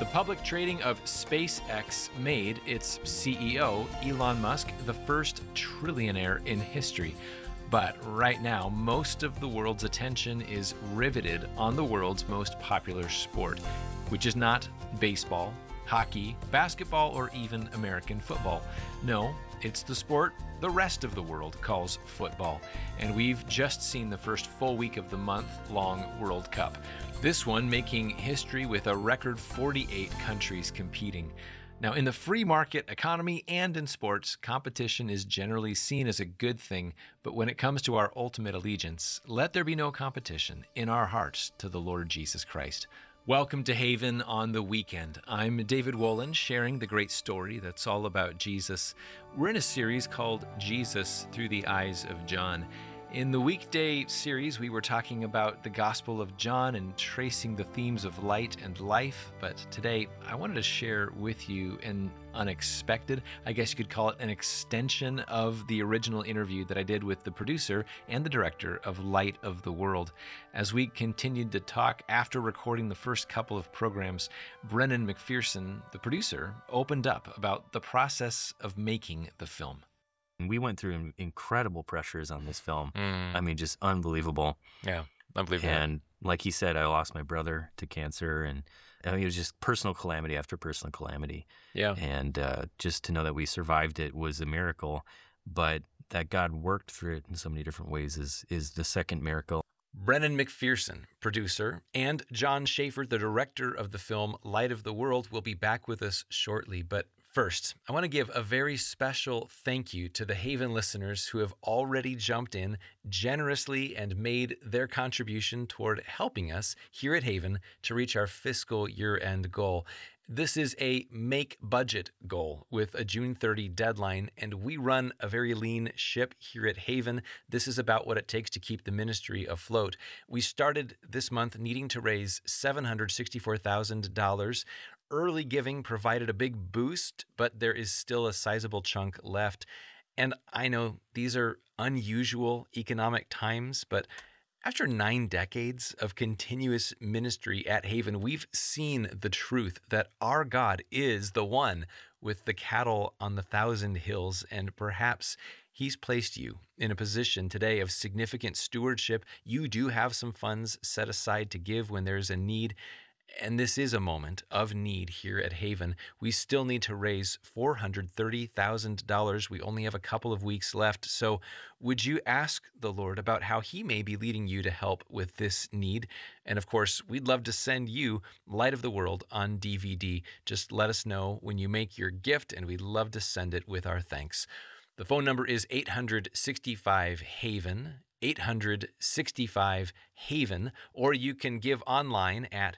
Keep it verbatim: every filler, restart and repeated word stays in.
The public trading of SpaceX made its C E O, Elon Musk, the first trillionaire in history. But right now, most of the world's attention is riveted on the world's most popular sport, which is not baseball, hockey, basketball, or even American football. No, it's the sport the rest of the world calls football. And we've just seen the first full week of the month-long World Cup. This one making history with a record forty-eight countries competing. Now, in the free market economy and in sports, competition is generally seen as a good thing, but when it comes to our ultimate allegiance, let there be no competition in our hearts to the Lord Jesus Christ. Welcome to Haven on the Weekend. I'm David Wolin, sharing the great story that's all about Jesus. We're in a series called Jesus Through the Eyes of John. In the weekday series, we were talking about the Gospel of John and tracing the themes of light and life. But today, I wanted to share with you an unexpected, I guess you could call it an extension of the original interview that I did with the producer and the director of Light of the World. As we continued to talk after recording the first couple of programs, Brennan McPherson, the producer, opened up about the process of making the film. We went through incredible pressures on this film. Mm. I mean, just unbelievable. Yeah, unbelievable. And like he said, I lost my brother to cancer, and I mean, it was just personal calamity after personal calamity. Yeah. And uh, just to know that we survived it was a miracle, but that God worked through it in so many different ways is is the second miracle. Brennan McPherson, producer, and John Schaefer, the director of the film Light of the World, will be back with us shortly. But first, I want to give a very special thank you to the Haven listeners who have already jumped in generously and made their contribution toward helping us here at Haven to reach our fiscal year-end goal. This is a make budget goal with a June thirtieth deadline, and we run a very lean ship here at Haven. This is about what it takes to keep the ministry afloat. We started this month needing to raise seven hundred sixty-four thousand dollars. Early giving provided a big boost, but there is still a sizable chunk left. And I know these are unusual economic times, but after nine decades of continuous ministry at Haven, we've seen the truth that our God is the one with the cattle on the thousand hills, and perhaps He's placed you in a position today of significant stewardship. You do have some funds set aside to give when there's a need. And this is a moment of need here at Haven. We still need to raise four hundred thirty thousand dollars. We only have a couple of weeks left. So would you ask the Lord about how He may be leading you to help with this need? And of course, we'd love to send you Light of the World on D V D. Just let us know when you make your gift, and we'd love to send it with our thanks. The phone number is eight hundred sixty-five HAVEN, eight hundred sixty-five HAVEN, or you can give online at